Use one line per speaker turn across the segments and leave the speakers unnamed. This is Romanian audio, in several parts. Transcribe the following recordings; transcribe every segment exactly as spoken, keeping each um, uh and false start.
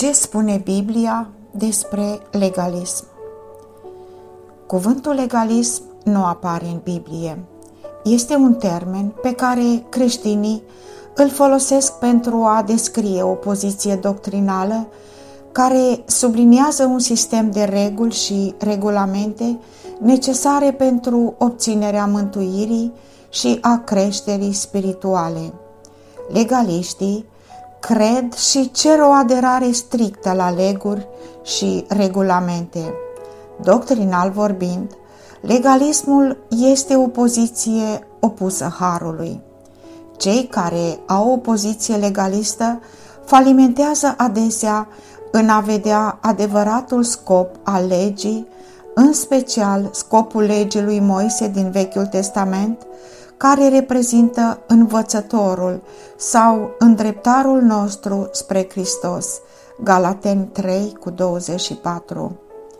Ce spune Biblia despre legalism? Cuvântul legalism nu apare în Biblie. Este un termen pe care creștinii îl folosesc pentru a descrie o poziție doctrinală care subliniază un sistem de reguli și regulamente necesare pentru obținerea mântuirii și a creșterii spirituale. Legaliștii cred și cer o aderare strictă la leguri și regulamente. Doctrinal vorbind, legalismul este o poziție opusă harului. Cei care au o poziție legalistă falimentează adesea în a vedea adevăratul scop al legii, în special scopul legii lui Moise din Vechiul Testament, care reprezintă învățătorul sau îndreptarul nostru spre Hristos. Galateni trei cu douăzeci și patru.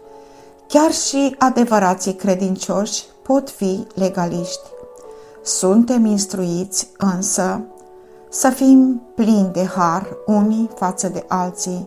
Chiar și adevărații credincioși pot fi legaliști. Suntem instruiți însă să fim plini de har unii față de alții.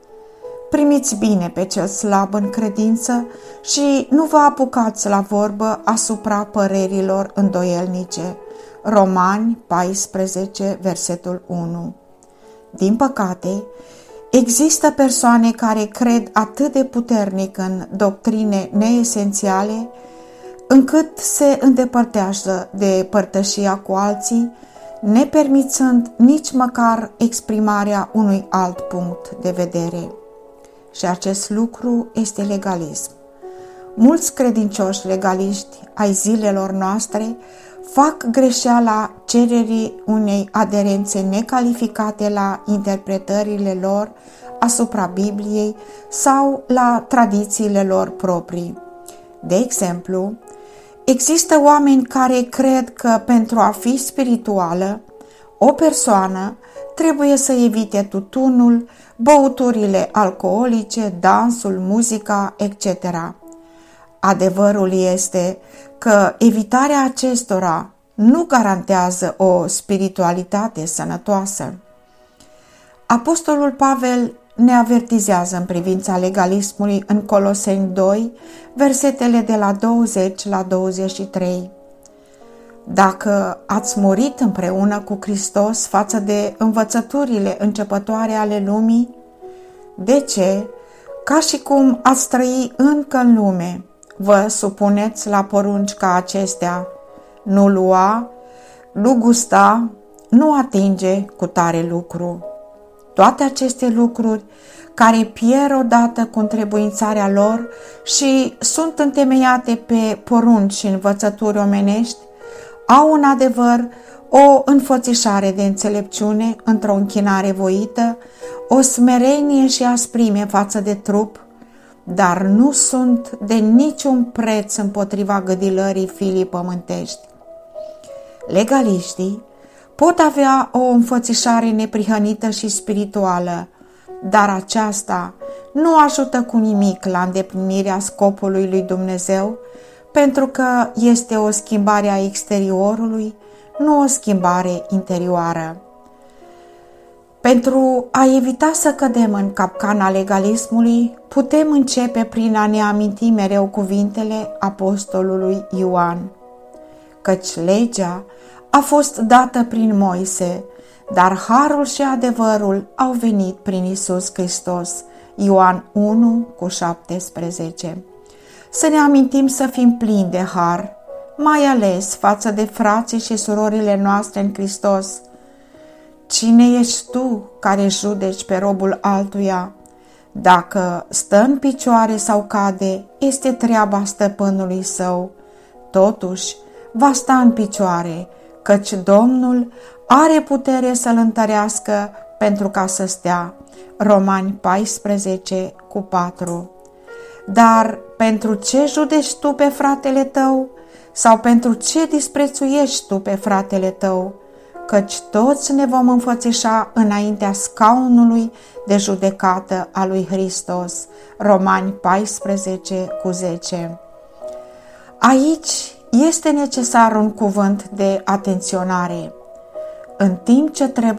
Primiți bine pe cel slab în credință și nu vă apucați la vorbă asupra părerilor îndoielnice. Romani paisprezece, versetul unu. Din păcate, există persoane care cred atât de puternic în doctrine neesențiale, încât se îndepărtează de părtășia cu alții, nepermițând nici măcar exprimarea unui alt punct de vedere. Și acest lucru este legalism. Mulți credincioși legaliști ai zilelor noastre fac greșeala cererii unei aderențe necalificate la interpretările lor asupra Bibliei sau la tradițiile lor proprii. De exemplu, există oameni care cred că pentru a fi spirituală, o persoană trebuie să evite tutunul, băuturile alcoolice, dansul, muzica, et cetera. Adevărul este că evitarea acestora nu garantează o spiritualitate sănătoasă. Apostolul Pavel ne avertizează în privința legalismului în Coloseni doi, versetele de la douăzeci la douăzeci și trei. Dacă ați murit împreună cu Hristos față de învățăturile începătoare ale lumii, de ce, ca și cum ați trăi încă în lume, vă supuneți la porunci ca acestea: nu lua, nu gusta, nu atinge cu tare lucru. Toate aceste lucruri care pierd odată cu întrebuințarea lor și sunt întemeiate pe porunci și învățături omenești, au în adevăr o înfățișare de înțelepciune într-o închinare voită, o smerenie și asprime față de trup, dar nu sunt de niciun preț împotriva gâdilării firii pământești. Legaliștii pot avea o înfățișare neprihănită și spirituală, dar aceasta nu ajută cu nimic la îndeplinirea scopului lui Dumnezeu, pentru că este o schimbare a exteriorului, nu o schimbare interioară. Pentru a evita să cădem în capcana legalismului, putem începe prin a ne aminti mereu cuvintele apostolului Ioan, căci legea a fost dată prin Moise, dar harul și adevărul au venit prin Iisus Hristos. Ioan unu cu șaptesprezece. Să ne amintim să fim plini de har, mai ales față de frații și surorile noastre în Hristos. Cine ești tu care judeci pe robul altuia? Dacă stă în picioare sau cade, este treaba stăpânului său. Totuși, va sta în picioare, căci Domnul are putere să-l întărească pentru ca să stea. Romani paisprezece cu patru. Dar pentru ce judeci tu pe fratele tău? Sau pentru ce disprețuiești tu pe fratele tău? Căci toți ne vom înfățișa înaintea scaunului de judecată a lui Hristos. Romani paisprezece cu zece. Aici este necesar un cuvânt de atenționare. În timp ce trebuie